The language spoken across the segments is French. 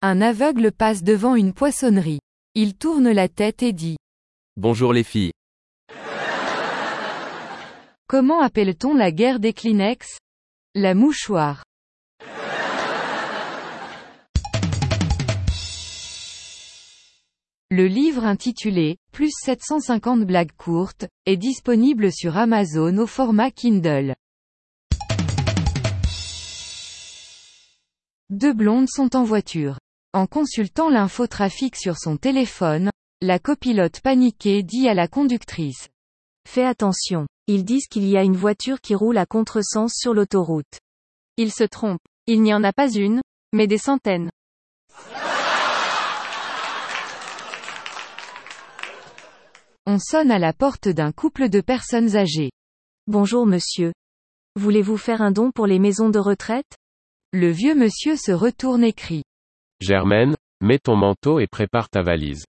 Un aveugle passe devant une poissonnerie. Il tourne la tête et dit. Bonjour les filles. Comment appelle-t-on la guerre des Kleenex? La mouchoir. Le livre intitulé « Plus 750 blagues courtes » est disponible sur Amazon au format Kindle. Deux blondes sont en voiture. En consultant l'infotrafic sur son téléphone, la copilote paniquée dit à la conductrice. Fais attention, ils disent qu'il y a une voiture qui roule à contresens sur l'autoroute. Ils se trompent. Il n'y en a pas une, mais des centaines. On sonne à la porte d'un couple de personnes âgées. Bonjour monsieur. Voulez-vous faire un don pour les maisons de retraite? Le vieux monsieur se retourne et crie. Germaine, mets ton manteau et prépare ta valise.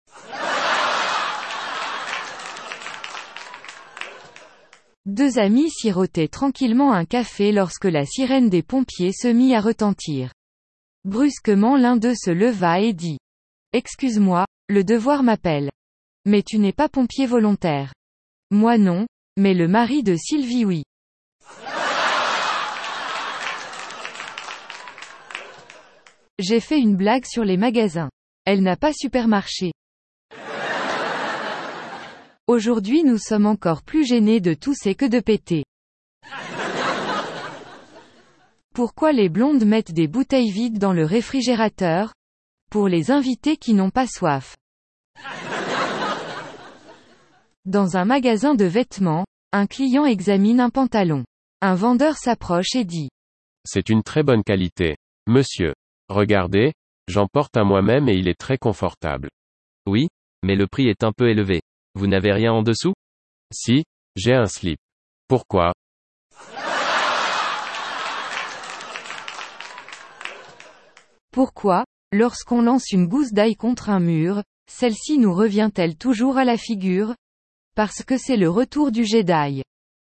Deux amis sirotaient tranquillement un café lorsque la sirène des pompiers se mit à retentir. Brusquement l'un d'eux se leva et dit. Excuse-moi, le devoir m'appelle. Mais tu n'es pas pompier volontaire. Moi non, mais le mari de Sylvie oui. J'ai fait une blague sur les magasins. Elle n'a pas supermarché. Aujourd'hui nous sommes encore plus gênés de tousser que de péter. Pourquoi les blondes mettent des bouteilles vides dans le réfrigérateur? Pour les invités qui n'ont pas soif. Dans un magasin de vêtements, un client examine un pantalon. Un vendeur s'approche et dit. C'est une très bonne qualité. Monsieur. Regardez, j'en porte un moi-même et il est très confortable. Oui, mais le prix est un peu élevé. Vous n'avez rien en dessous? Si, j'ai un slip. Pourquoi? Pourquoi, lorsqu'on lance une gousse d'ail contre un mur, celle-ci nous revient-elle toujours à la figure? Parce que c'est le retour du jet d'ail.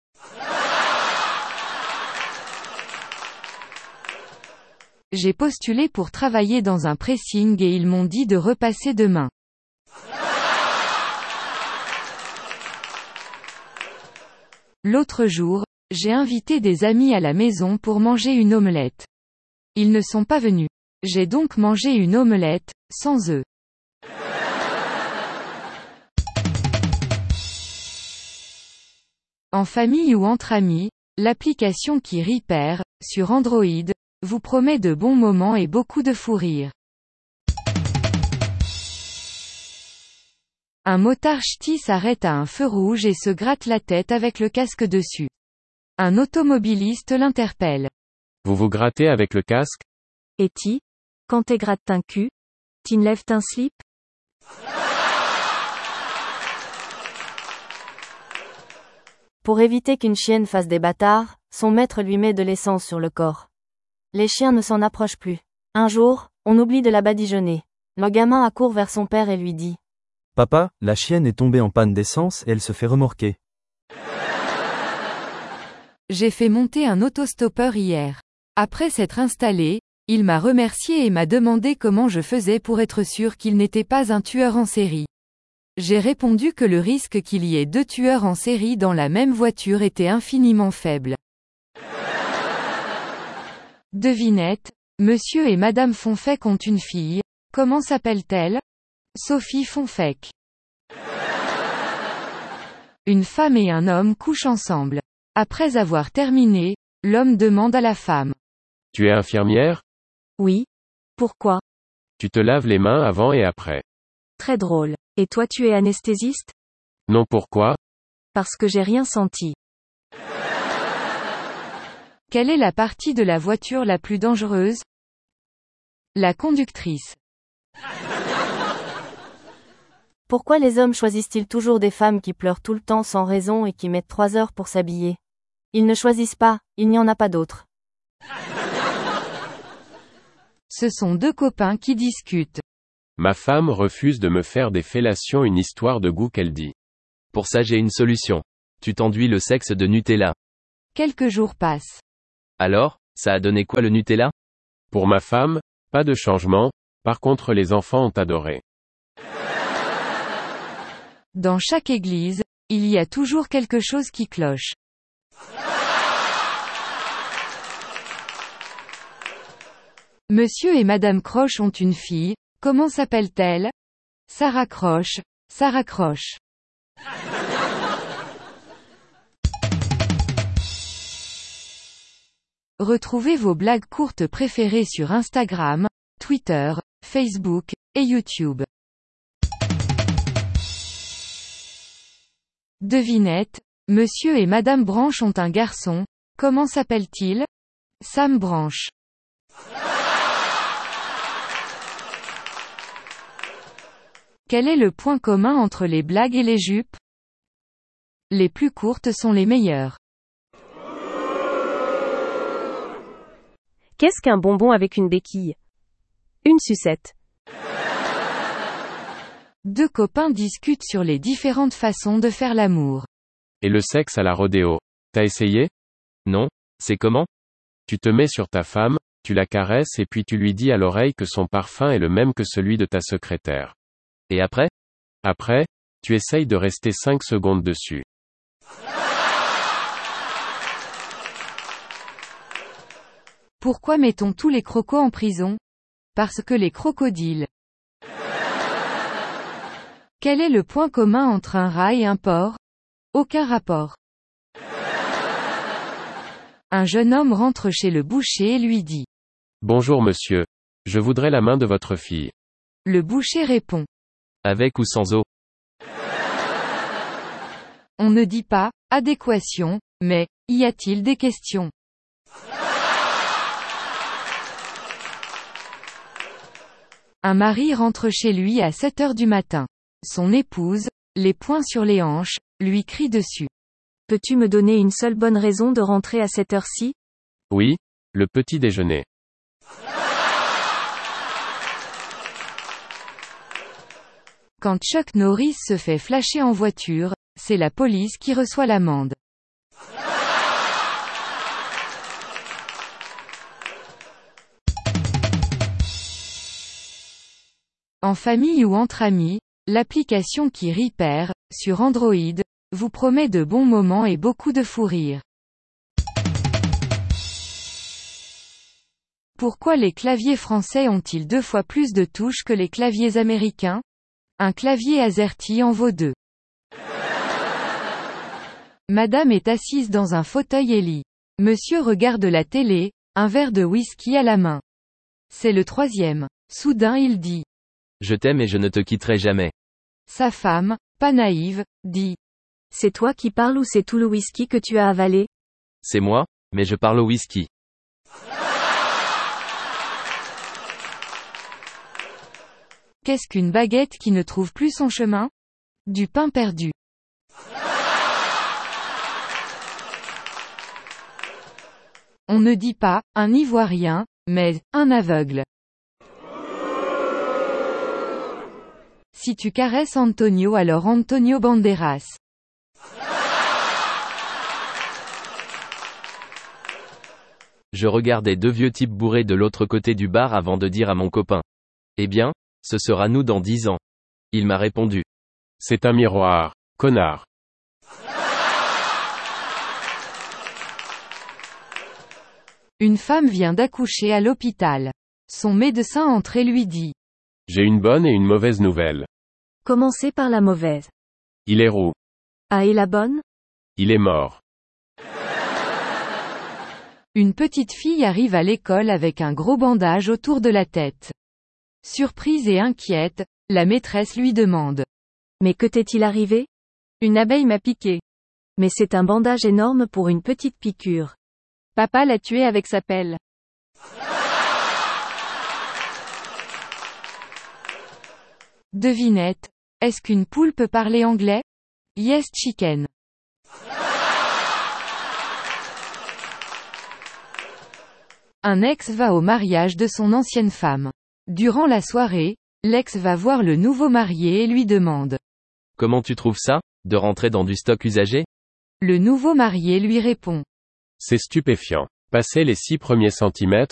J'ai postulé pour travailler dans un pressing et ils m'ont dit de repasser demain. L'autre jour, j'ai invité des amis à la maison pour manger une omelette. Ils ne sont pas venus. J'ai donc mangé une omelette, sans œufs. En famille ou entre amis, l'application qui Repair, sur Android, vous promet de bons moments et beaucoup de fou rire. Un motard ch'ti s'arrête à un feu rouge et se gratte la tête avec le casque dessus. Un automobiliste l'interpelle. Vous vous grattez avec le casque? Et ti? Quand t'es gratte un cul? T'enlèves un slip? Pour éviter qu'une chienne fasse des bâtards, son maître lui met de l'essence sur le corps. Les chiens ne s'en approchent plus. Un jour, on oublie de la badigeonner. Le gamin accourt vers son père et lui dit. Papa, la chienne est tombée en panne d'essence et elle se fait remorquer. J'ai fait monter un autostoppeur hier. Après s'être installé, il m'a remercié et m'a demandé comment je faisais pour être sûr qu'il n'était pas un tueur en série. J'ai répondu que le risque qu'il y ait deux tueurs en série dans la même voiture était infiniment faible. Devinette, Monsieur et Madame Fonfec ont une fille. Comment s'appelle-t-elle? Sophie Fonfec. Une femme et un homme couchent ensemble. Après avoir terminé, l'homme demande à la femme. Tu es infirmière? Oui. Pourquoi? Tu te laves les mains avant et après. Très drôle. Et toi tu es anesthésiste? Non, pourquoi? Parce que j'ai rien senti. Quelle est la partie de la voiture la plus dangereuse? La conductrice. Pourquoi les hommes choisissent-ils toujours des femmes qui pleurent tout le temps sans raison et qui mettent 3 heures pour s'habiller? Ils ne choisissent pas, il n'y en a pas d'autres. Ce sont deux copains qui discutent. Ma femme refuse de me faire des fellations, une histoire de goût qu'elle dit. Pour ça j'ai une solution. Tu t'enduis le sexe de Nutella. Quelques jours passent. Alors, ça a donné quoi le Nutella? Pour ma femme, pas de changement, Par contre les enfants ont adoré. Dans chaque église, il y a toujours quelque chose qui cloche. Monsieur et Madame Croche ont une fille, comment s'appelle-t-elle? Sarah Croche, Sarah Croche. Retrouvez vos blagues courtes préférées sur Instagram, Twitter, Facebook, et YouTube. Devinette, Monsieur et Madame Branche ont un garçon, comment s'appelle-t-il? Sam Branche. Quel est le point commun entre les blagues et les jupes? Les plus courtes sont les meilleures. Qu'est-ce qu'un bonbon avec une béquille? Une sucette. Deux copains discutent sur les différentes façons de faire l'amour. Et le sexe à la rodéo. T'as essayé? Non, c'est comment? Tu te mets sur ta femme, tu la caresses et puis tu lui dis à l'oreille que son parfum est le même que celui de ta secrétaire. Et après? Après, tu essayes de rester 5 secondes dessus. Pourquoi mettons tous les crocos en prison? Parce que les crocodiles. Quel est le point commun entre un rat et un porc? Aucun rapport. Un jeune homme rentre chez le boucher et lui dit. Bonjour monsieur. Je voudrais la main de votre fille. Le boucher répond. Avec ou sans eau? On ne dit pas, adéquation, mais, y a-t-il des questions? Un mari rentre chez lui à 7 heures du matin. Son épouse, les poings sur les hanches, lui crie dessus. Peux-tu me donner une seule bonne raison de rentrer à cette heure-ci? Oui, le petit déjeuner. Quand Chuck Norris se fait flasher en voiture, c'est la police qui reçoit l'amende. En famille ou entre amis, l'application qui rit perd, sur Android, vous promet de bons moments et beaucoup de fou rire. Pourquoi les claviers français ont-ils 2 fois plus de touches que les claviers américains? Un clavier AZERTY en vaut 2. Madame est assise dans un fauteuil et lit. Monsieur regarde la télé, un verre de whisky à la main. C'est le 3e. Soudain il dit. Je t'aime et je ne te quitterai jamais. Sa femme, pas naïve, dit. C'est toi qui parles ou c'est tout le whisky que tu as avalé? C'est moi, mais je parle au whisky. Qu'est-ce qu'une baguette qui ne trouve plus son chemin? Du pain perdu. On ne dit pas, un Ivoirien, mais, un aveugle. Si tu caresses Antonio alors Antonio Banderas. Je regardais 2 vieux types bourrés de l'autre côté du bar avant de dire à mon copain. Eh bien, ce sera nous dans 10 ans. Il m'a répondu. C'est un miroir, connard. Une femme vient d'accoucher à l'hôpital. Son médecin entre et lui dit. J'ai une bonne et une mauvaise nouvelle. Commencez par la mauvaise. Il est roux. Ah, et la bonne? Il est mort. Une petite fille arrive à l'école avec un gros bandage autour de la tête. Surprise et inquiète, la maîtresse lui demande. Mais que t'est-il arrivé? Une abeille m'a piqué. Mais c'est un bandage énorme pour une petite piqûre. Papa l'a tué avec sa pelle. Devinette. Est-ce qu'une poule peut parler anglais? Yes chicken. Un ex va au mariage de son ancienne femme. Durant la soirée, l'ex va voir le nouveau marié et lui demande. Comment tu trouves ça, de rentrer dans du stock usagé? Le nouveau marié lui répond. C'est stupéfiant. Passer les 6 premiers centimètres,